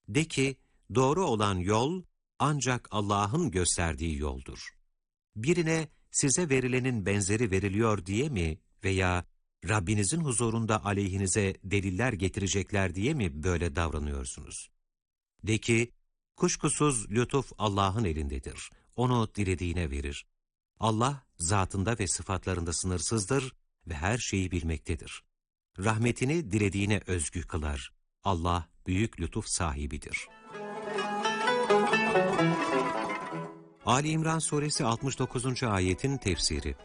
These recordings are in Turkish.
De ki, doğru olan yol ancak Allah'ın gösterdiği yoldur. Birine size verilenin benzeri veriliyor diye mi veya Rabbinizin huzurunda aleyhinize deliller getirecekler diye mi böyle davranıyorsunuz? De ki, kuşkusuz lütuf Allah'ın elindedir. Onu dilediğine verir. Allah zatında ve sıfatlarında sınırsızdır ve her şeyi bilmektedir. Rahmetini dilediğine özgü kılar. Allah büyük lütuf sahibidir. Ali İmran Suresi 69. ayetin tefsiri.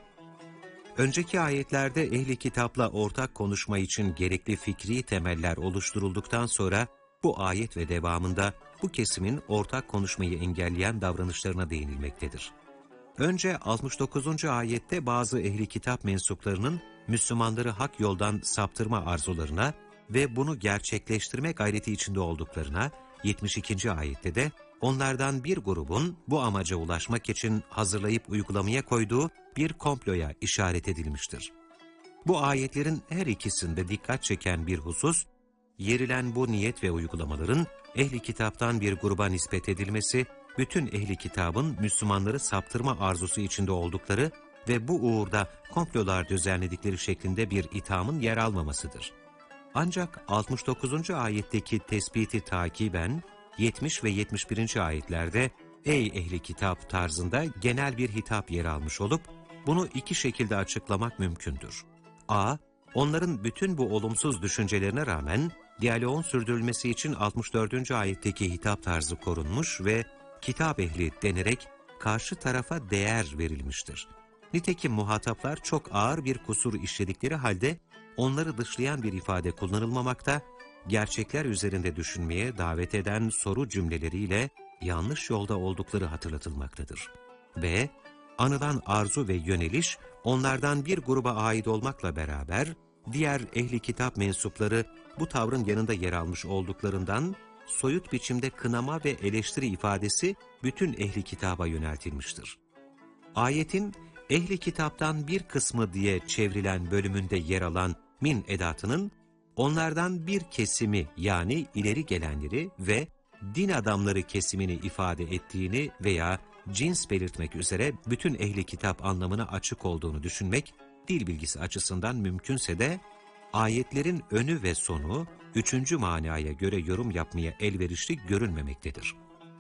Önceki ayetlerde ehli kitapla ortak konuşma için gerekli fikri temeller oluşturulduktan sonra bu ayet ve devamında bu kesimin ortak konuşmayı engelleyen davranışlarına değinilmektedir. Önce 69. ayette bazı ehli kitap mensuplarının Müslümanları hak yoldan saptırma arzularına ve bunu gerçekleştirme gayreti içinde olduklarına, 72. ayette de onlardan bir grubun bu amaca ulaşmak için hazırlayıp uygulamaya koyduğu bir komploya işaret edilmiştir. Bu ayetlerin her ikisinde dikkat çeken bir husus, yerilen bu niyet ve uygulamaların ehli kitaptan bir gruba nispet edilmesi, bütün ehli kitabın Müslümanları saptırma arzusu içinde oldukları ve bu uğurda komplolar düzenledikleri şeklinde bir ithamın yer almamasıdır. Ancak 69. ayetteki tespiti takiben, 70 ve 71. ayetlerde "Ey ehli kitap" tarzında genel bir hitap yer almış olup, bunu iki şekilde açıklamak mümkündür. A. Onların bütün bu olumsuz düşüncelerine rağmen, diyaloğun sürdürülmesi için 64. ayetteki hitap tarzı korunmuş ve kitap ehli denerek karşı tarafa değer verilmiştir. Nitekim muhataplar çok ağır bir kusur işledikleri halde onları dışlayan bir ifade kullanılmamakta, gerçekler üzerinde düşünmeye davet eden soru cümleleriyle yanlış yolda oldukları hatırlatılmaktadır. B. Anılan arzu ve yöneliş onlardan bir gruba ait olmakla beraber diğer ehli kitap mensupları bu tavrın yanında yer almış olduklarından soyut biçimde kınama ve eleştiri ifadesi bütün ehli kitaba yöneltilmiştir. Ayetin ehli kitaptan bir kısmı diye çevrilen bölümünde yer alan min edatının onlardan bir kesimi yani ileri gelenleri ve din adamları kesimini ifade ettiğini veya cins belirtmek üzere bütün ehli kitap anlamına açık olduğunu düşünmek dil bilgisi açısından mümkünse de ayetlerin önü ve sonu üçüncü manaya göre yorum yapmaya elverişli görünmemektedir.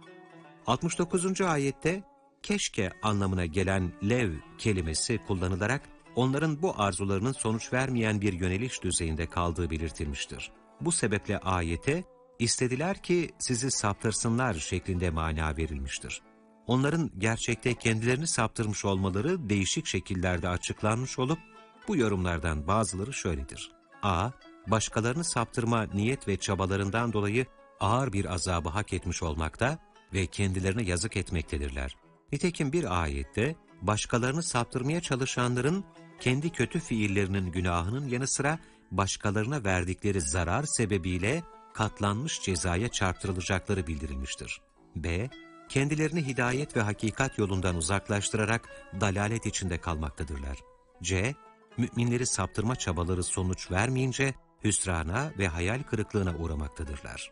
69. ayette keşke anlamına gelen lev kelimesi kullanılarak onların bu arzularının sonuç vermeyen bir yöneliş düzeyinde kaldığı belirtilmiştir. Bu sebeple ayete istediler ki sizi saptırsınlar şeklinde mana verilmiştir. Onların gerçekte kendilerini saptırmış olmaları değişik şekillerde açıklanmış olup bu yorumlardan bazıları şöyledir. A. Başkalarını saptırma niyet ve çabalarından dolayı ağır bir azabı hak etmiş olmakta ve kendilerine yazık etmektedirler. Nitekim bir ayette başkalarını saptırmaya çalışanların kendi kötü fiillerinin günahının yanı sıra başkalarına verdikleri zarar sebebiyle katlanmış cezaya çarptırılacakları bildirilmiştir. B. Kendilerini hidayet ve hakikat yolundan uzaklaştırarak dalalet içinde kalmaktadırlar. C. Müminleri saptırma çabaları sonuç vermeyince hüsrana ve hayal kırıklığına uğramaktadırlar.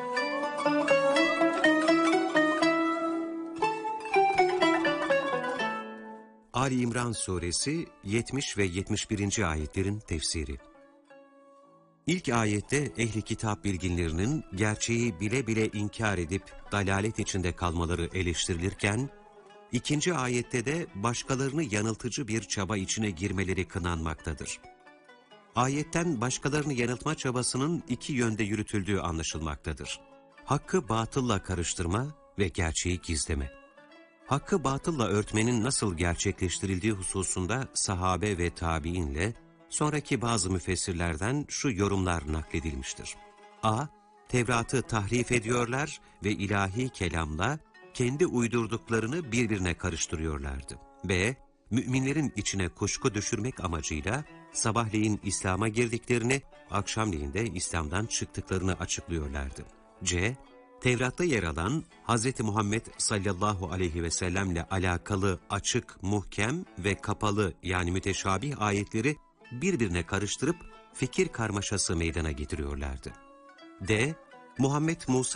Ali İmran Suresi 70 ve 71. ayetlerin tefsiri. İlk ayette ehli kitap bilginlerinin gerçeği bile bile inkar edip dalalet içinde kalmaları eleştirilirken, ikinci ayette de başkalarını yanıltıcı bir çaba içine girmeleri kınanmaktadır. Ayetten başkalarını yanıltma çabasının iki yönde yürütüldüğü anlaşılmaktadır. Hakkı batılla karıştırma ve gerçeği gizleme. Hakkı batılla örtmenin nasıl gerçekleştirildiği hususunda sahabe ve tabiinle sonraki bazı müfessirlerden şu yorumlar nakledilmiştir. A. Tevrat'ı tahrif ediyorlar ve ilahi kelamla kendi uydurduklarını birbirine karıştırıyorlardı. B. Müminlerin içine kuşku düşürmek amacıyla sabahleyin İslam'a girdiklerini, akşamleyin de İslam'dan çıktıklarını açıklıyorlardı. C. Tevrat'ta yer alan Hz. Muhammed sallallahu aleyhi ve sellemle alakalı açık, muhkem ve kapalı yani müteşabih ayetleri birbirine karıştırıp fikir karmaşası meydana getiriyorlardı. D. Muhammed Musa